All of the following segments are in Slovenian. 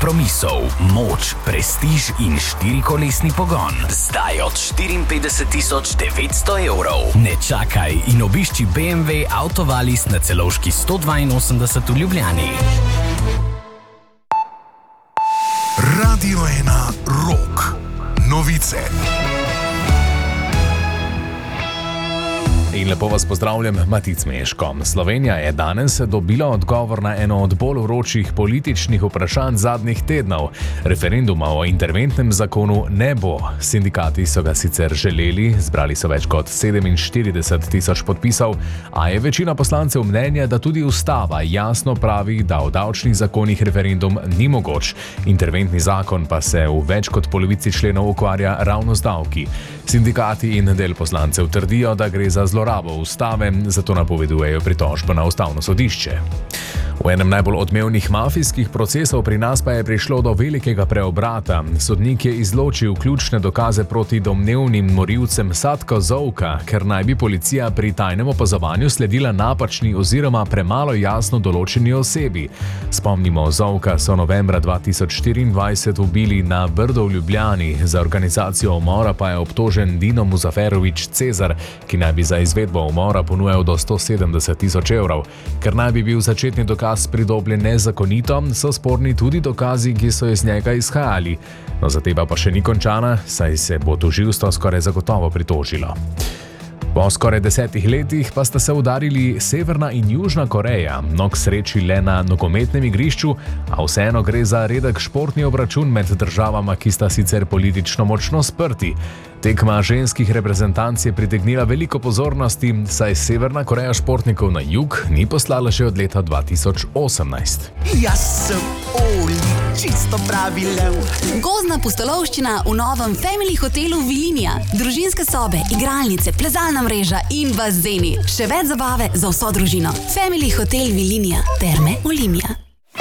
kompromisov, moč, prestiž in štirikolesni pogon. Zdaj od 54.900 evrov. Ne čakaj in obišči BMW Autovalis na Celovški 182 v Ljubljani. Radio 1 Rock. Novice. In lepo vas pozdravljam, Matic Meško. Slovenija je danes dobila odgovor na eno od bolj vročih političnih vprašanj zadnjih tednov. Referenduma o interventnem zakonu ne bo. Sindikati so ga sicer želeli, zbrali so več kot 47.000 podpisov, a je večina poslancev mnenja, da tudi ustava jasno pravi, da v davčnih zakonih referendum ni mogoč. Interventni zakon pa se v več kot polovici členov ukvarja ravno z davki. Sindikati in del poslancev trdijo, da gre za zlorabo ustave, zato napovedujejo pritožbo na ustavno sodišče. V enem najbolj odmevnih mafijskih procesov pri nas pa je prišlo do velikega preobrata. Sodnik je izločil ključne dokaze proti domnevnim morilcem Satko Zovka, ker naj bi policija pri tajnem opazovanju sledila napačni oziroma premalo jasno določeni osebi. Spomnimo, Zovka so novembra 2024 ubili na Brdu v Ljubljani. Za organizacijo umora pa je obtožen Dino Muzaferovič Cezar, ki naj bi za izvedbo umora ponujal do 170.000 evrov. Ker naj bi bil začetni dokaz pridobljen nezakonito, so sporni tudi dokazi, ki so iz njega izhajali. No, zadeva pa še ni končana, saj se bo tožilstvo skoraj zagotovo pritožilo. Po skoraj 10 letih pa sta se udarili Severna in Južna Koreja, k sreči le na nogometnem igrišču, a vseeno gre za redek športni obračun med državama, ki sta sicer politično močno sprti. Tekma ženskih reprezentanc je pritegnila veliko pozornosti, saj Severna Koreja športnikov na jug ni poslala že od leta 2018. Jaz sem Oli, čisto pravi lev. Gozdna pustolovščina v novem Family hotelu Vilinija. Družinske sobe, igralnice, plezalna mreža in bazeni. Še več zabave za vso družino. Family hotel Vilinija. Terme Olimia.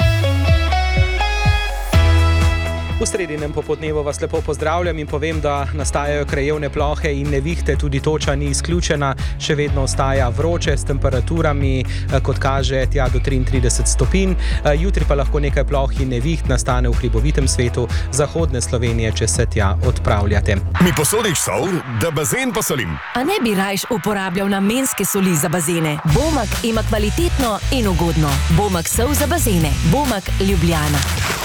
V sredinem popoldnevu vas lepo pozdravljam in povem, da nastajajo krajevne plohe in nevihte, tudi toča ni izključena, še vedno ostaja vroče s temperaturami, kot kaže, tja do 33 stopinj. Jutri pa lahko nekaj ploh in neviht nastane v hribovitem svetu zahodne Slovenije, če se tja odpravljate. Mi posodiš sol, da bazen posolim? A ne bi rajš uporabljal namenske soli za bazene? Bomak ima kvalitetno in ugodno. Bomak sol za bazene. Bomak Ljubljana.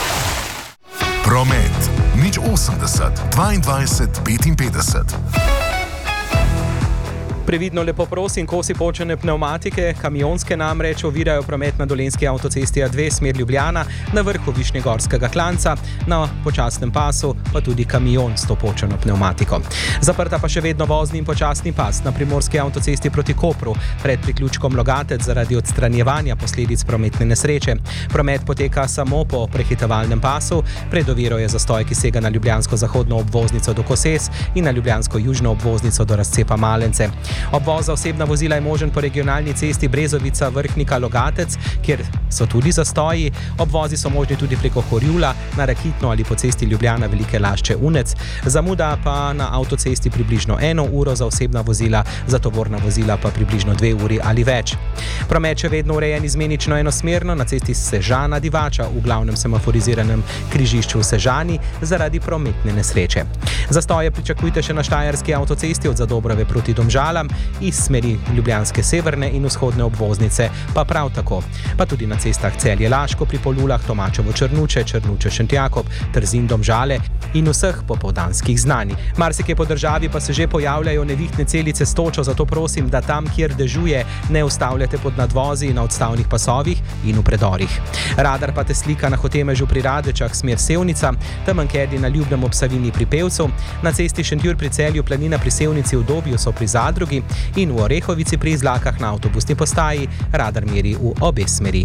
Promet. 080 22 55. Previdno lepo prosim, kosi počene pnevmatike, kamionske namreč ovirajo promet na Dolenjski avtocesti A2 smer Ljubljana, na vrhu Višnjegorskega klanca, na počasnem pasu pa tudi kamion s to počeno pnevmatiko. Zaprta pa še vedno vozni in počasni pas na Primorski avtocesti proti Kopru, pred priključkom Logatec zaradi odstranjevanja posledic prometne nesreče. Promet poteka samo po prehitevalnem pasu, pred oviro je zastoj, ki sega na ljubljansko zahodno obvoznico do Koses in na ljubljansko južno obvoznico do razcepa Malence. Obvoz za osebna vozila je možen po regionalni cesti Brezovica-Vrhnika-Logatec, kjer so tudi zastoji. Obvozi so možni tudi preko Horjula, na Rakitno ali po cesti Ljubljana-Velike Lašče-Unec. Zamuda pa na avtocesti približno 1 uro za osebna vozila, za tovorna vozila pa približno 2 uri ali več. Promet še vedno urejen izmenično enosmerno na cesti Sežana-Divača v glavnem semaforiziranem križišču v Sežani zaradi prometne nesreče. Zastoje pričakujte še na Štajerski avtocesti od Zadobrave proti Domžalam, iz smeri ljubljanske severne in vzhodne obvoznice pa prav tako. Pa tudi na cestah Celje-Laško pri Polulah, Tomačevo-Črnuče, Črnuče-Šentjakob, Trzin-Domžale in vseh popoldanskih znanj. Marsikje po državi pa se že pojavljajo nevihtne celice s točo, zato prosim, da tam, kjer dežuje, ne ustavljate pod nadvozi na odstavnih pasovih in v predorih. Radar pa te slika na Hotemežu pri Radečah smer Sevnica, Temenkedi na Ljubnem ob Savinji pri Pevcu, na cesti Šentjur pri Celju, Planina pri Sevnici v Dobju so pri Zadrugi in v Orehovici pri Izlakah na avtobusni postaji. Radar meri v obe smeri.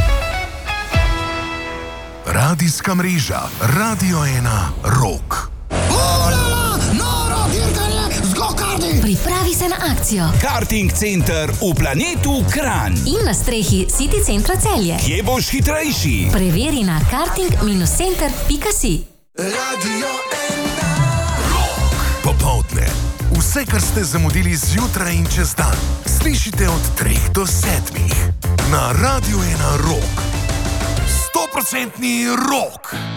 Radijska mreža Radio 1 Rock. Noro dirkanje z go-karti! Pripravi se na akcijo. Karting center v Planetu Kranj. In na strehi City centra Celje. Kje boš hitrejši? Preveri na karting-center.si. Radio 1 Popoldne. Vse, kar ste zamudili zjutraj in čez dan, slišite od 3 do 7 na Radio 1 Rock. 100% rock.